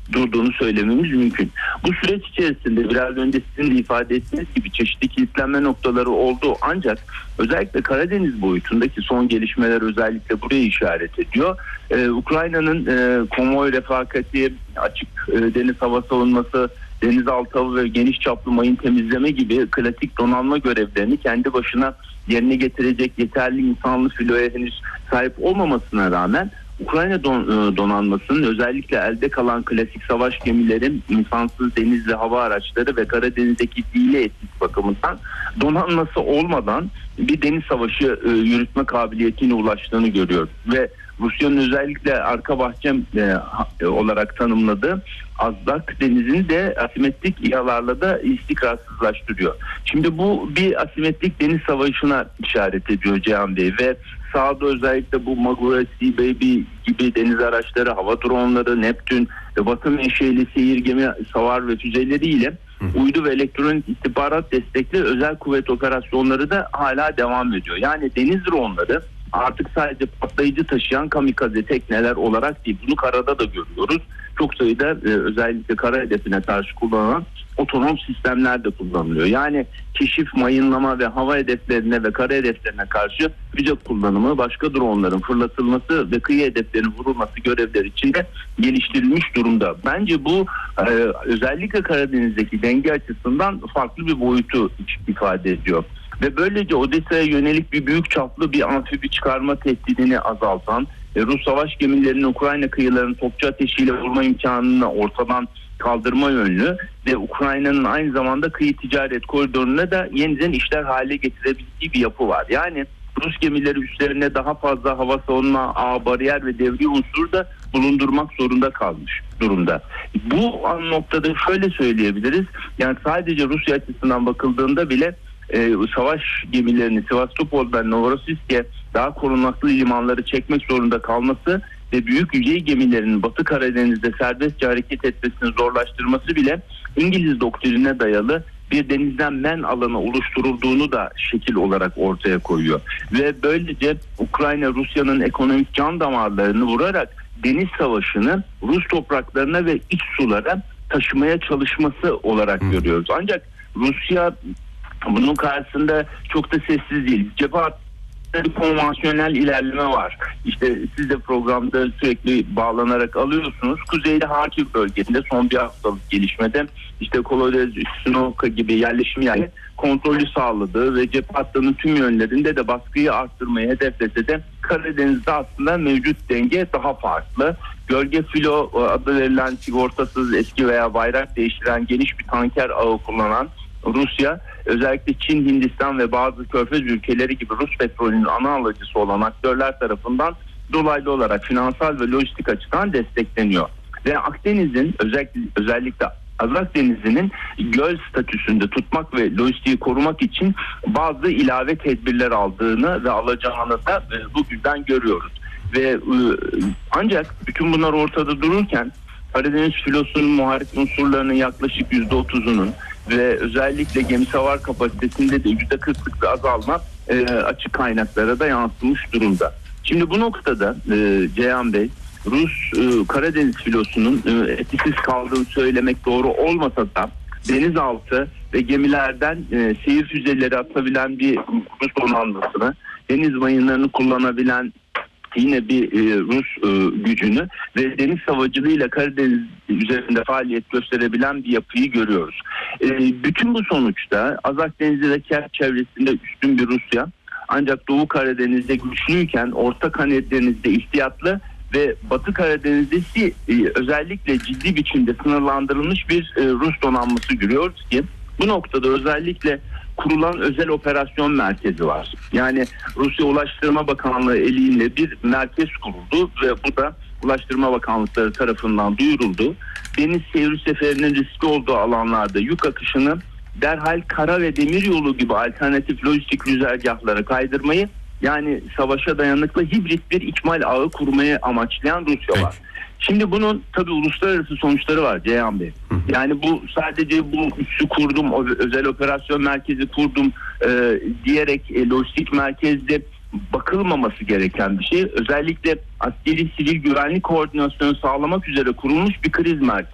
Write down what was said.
durduğunu söylememiz mümkün. Bu süreç içerisinde biraz önce sizin de ifade ettiğiniz gibi çeşitli kilitlenme noktaları oldu, ancak özellikle Karadeniz boyutundaki son gelişmeler özellikle buraya işaret ediyor. Ukrayna'nın konvoy refakati, açık deniz hava savunması, denizaltı avı ve geniş çaplı mayın temizleme gibi klasik donanma görevlerini kendi başına yerine getirecek yeterli insanlı filoya henüz sahip olmamasına rağmen Ukrayna donanmasının özellikle elde kalan klasik savaş gemileri, insansız denizli hava araçları ve Karadeniz'deki fiili etkisi bakımından donanması olmadan bir deniz savaşı yürütme kabiliyetine ulaştığını görüyoruz. Ve Rusya'nın özellikle arka bahçem olarak tanımladığı Azdak denizini de asimetrik İHA'larla da istikrarsızlaştırıyor. Şimdi bu bir asimetrik deniz savaşına işaret ediyor Cihan Bey ve sahada özellikle bu Magura, Sea Baby gibi deniz araçları, hava dronları, Neptün ve Batı menşeli seyir gemi, savar ve füzeleriyle uydu ve elektronik istihbarat destekli özel kuvvet operasyonları da hala devam ediyor. Yani deniz dronları artık sadece patlayıcı taşıyan kamikaze tekneler olarak değil, bunu karada da görüyoruz. Çok sayıda özellikle kara hedefine karşı kullanılan otonom sistemler de kullanılıyor. Yani keşif, mayınlama ve hava hedeflerine ve kara hedeflerine karşı füze kullanımı, başka dronların fırlatılması ve kıyı hedeflerinin vurulması görevleri için de geliştirilmiş durumda. Bence bu özellikle Karadeniz'deki denge açısından farklı bir boyutu ifade ediyor. Ve böylece Odessa'ya yönelik bir büyük çaplı bir amfibi çıkarma tehdidini azaltan, Rus savaş gemilerinin Ukrayna kıyılarını topçu ateşiyle vurma imkanını ortadan kaldırma yönlü ve Ukrayna'nın aynı zamanda kıyı ticaret koridoruna da yeniden işler hale getirebildiği bir yapı var. Yani Rus gemileri üstlerine daha fazla hava savunma, ağ, bariyer ve devri unsur da bulundurmak zorunda kalmış durumda. Bu noktada şöyle söyleyebiliriz. Yani sadece Rusya açısından bakıldığında bile savaş gemilerini Sevastopol'dan Novorossiysk'e daha korunaklı limanları çekmek zorunda kalması ve büyük yüzey gemilerinin Batı Karadeniz'de serbestçe hareket etmesini zorlaştırması bile İngiliz doktrinine dayalı bir denizden men alanı oluşturulduğunu da şekil olarak ortaya koyuyor. Ve böylece Ukrayna Rusya'nın ekonomik can damarlarını vurarak deniz savaşını Rus topraklarına ve iç sulara taşımaya çalışması olarak görüyoruz. Ancak Rusya bunun karşısında çok da sessiz değil. Cephe bir konvansiyonel ilerleme var. İşte siz de programda sürekli bağlanarak alıyorsunuz. Kuzeyde Harkiv bölgesinde son bir haftalık gelişmede işte Kolodez, Üstünovka gibi yerleşim yerleri kontrolü sağladığı ve cephe hattının tüm yönlerinde de baskıyı arttırmayı hedeflese de Karadeniz'de aslında mevcut denge daha farklı. Gölge filo adı verilen sigortasız eski veya bayrak değiştiren geniş bir tanker ağı kullanan Rusya, özellikle Çin, Hindistan ve bazı körfez ülkeleri gibi Rus petrolünün ana alıcısı olan aktörler tarafından dolaylı olarak finansal ve lojistik açıdan destekleniyor. Ve Akdeniz'in özellikle Azak Denizi'nin göl statüsünde tutmak ve lojistiği korumak için bazı ilave tedbirler aldığını ve alacağını da bugünden görüyoruz. Ve ancak bütün bunlar ortada dururken Karadeniz filosunun muharip unsurlarının yaklaşık %30'unun ve özellikle gemi savar kapasitesinde de %40'lık bir azalma açık kaynaklara da yansımış durumda. Şimdi bu noktada Ceyhan Bey, Rus Karadeniz filosunun etkisiz kaldığını söylemek doğru olmasa da denizaltı ve gemilerden seyir füzeleri atabilen bir Rus donanmasını, deniz mayınlarını kullanabilen yine bir Rus gücünü ve deniz havacılığıyla Karadeniz üzerinde faaliyet gösterebilen bir yapıyı görüyoruz. Bütün bu sonuçta Azak Denizi ve Kerç çevresinde üstün bir Rusya, ancak Doğu Karadeniz'de güçlüyken Orta Karadeniz'de ihtiyatlı ve Batı Karadeniz'de özellikle ciddi biçimde sınırlandırılmış bir Rus donanması görüyoruz ki bu noktada özellikle kurulan özel operasyon merkezi var. Yani Rusya Ulaştırma Bakanlığı eliyle bir merkez kuruldu ve bu da Ulaştırma Bakanlıkları tarafından duyuruldu. Deniz seyir seferinin riskli olduğu alanlarda yük akışını derhal kara ve demir yolu gibi alternatif lojistik güzergahlara kaydırmayı, yani savaşa dayanıklı hibrit bir ikmal ağı kurmayı amaçlayan Rusya var. Şimdi bunun tabii uluslararası sonuçları var Ceyhan Bey. Yani bu sadece bu üssü kurdum, özel operasyon merkezi kurdum diyerek lojistik merkezde bakılmaması gereken bir şey. Özellikle askeri sivil güvenlik koordinasyonu sağlamak üzere kurulmuş bir kriz merkezi.